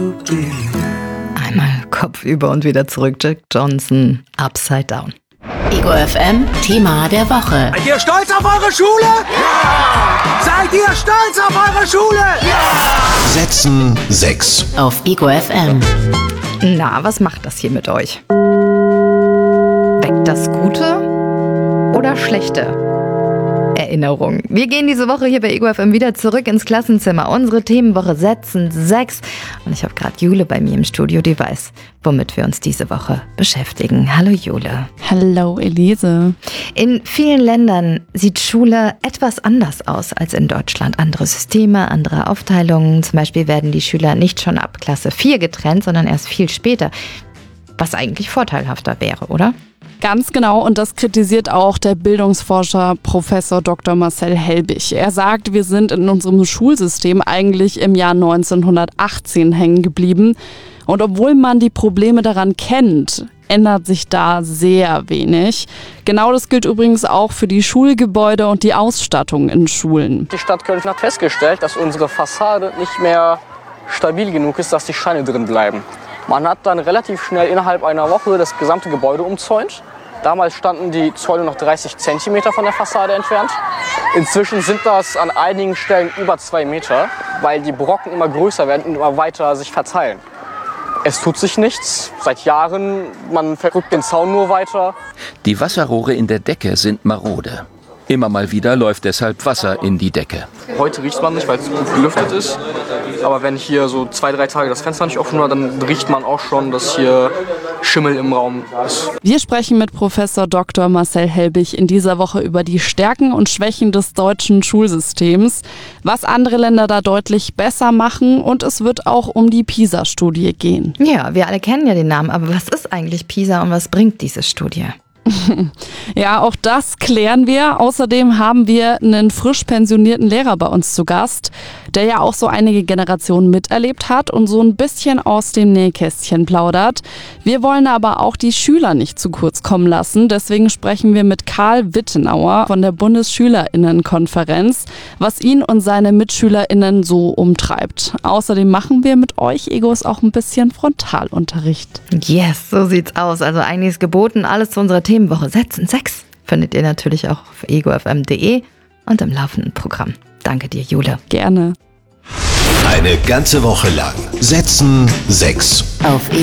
Einmal Kopf über und wieder zurück. Jack Johnson, Upside Down. Ego FM, Thema der Woche. Seid ihr stolz auf eure Schule? Ja! Seid ihr stolz auf eure Schule? Ja! Sätzen 6. Auf Ego FM. Na, was macht das hier mit euch? Weckt das Gute oder schlechte Erinnerungen? Wir gehen diese Woche hier bei Ego FM wieder zurück ins Klassenzimmer. Unsere Themenwoche Sätzen 6. Und ich habe gerade Jule bei mir im Studio, die weiß, womit wir uns diese Woche beschäftigen. Hallo Jule. Hallo Elise. In vielen Ländern sieht Schule etwas anders aus als in Deutschland. Andere Systeme, andere Aufteilungen. Zum Beispiel werden die Schüler nicht schon ab Klasse 4 getrennt, sondern erst viel später. Was eigentlich vorteilhafter wäre, oder? Ganz genau, und das kritisiert auch der Bildungsforscher Professor Dr. Marcel Helbig. Er sagt, wir sind in unserem Schulsystem eigentlich im Jahr 1918 hängen geblieben. Und obwohl man die Probleme daran kennt, ändert sich da sehr wenig. Genau das gilt übrigens auch für die Schulgebäude und die Ausstattung in Schulen. Die Stadt Köln hat festgestellt, dass unsere Fassade nicht mehr stabil genug ist, dass die Steine drin bleiben. Man hat dann relativ schnell innerhalb einer Woche das gesamte Gebäude umzäunt. Damals standen die Zäune noch 30 cm von der Fassade entfernt. Inzwischen sind das an einigen Stellen über 2 Meter, weil die Brocken immer größer werden und immer weiter sich verteilen. Es tut sich nichts. Seit Jahren, man verrückt den Zaun nur weiter. Die Wasserrohre in der Decke sind marode. Immer mal wieder läuft deshalb Wasser in die Decke. Heute riecht man nicht, weil es gut gelüftet ist. Aber wenn hier so 2-3 Tage das Fenster nicht offen war, dann riecht man auch schon, dass hier Schimmel im Raum ist. Wir sprechen mit Professor Dr. Marcel Helbig in dieser Woche über die Stärken und Schwächen des deutschen Schulsystems, was andere Länder da deutlich besser machen, und es wird auch um die PISA-Studie gehen. Ja, wir alle kennen ja den Namen, aber was ist eigentlich PISA und was bringt diese Studie? Ja, auch das klären wir. Außerdem haben wir einen frisch pensionierten Lehrer bei uns zu Gast, der ja auch so einige Generationen miterlebt hat und so ein bisschen aus dem Nähkästchen plaudert. Wir wollen aber auch die Schüler nicht zu kurz kommen lassen. Deswegen sprechen wir mit Karl Wittenauer von der Bundesschülerinnenkonferenz, was ihn und seine MitschülerInnen so umtreibt. Außerdem machen wir mit euch Egos auch ein bisschen Frontalunterricht. Yes, so sieht's aus. Also eigentlich ist geboten, alles zu unserer Themenwoche Sätzen 6 findet ihr natürlich auch auf egofm.de und im laufenden Programm. Danke dir, Jule. Gerne. Eine ganze Woche lang Sätzen 6. Auf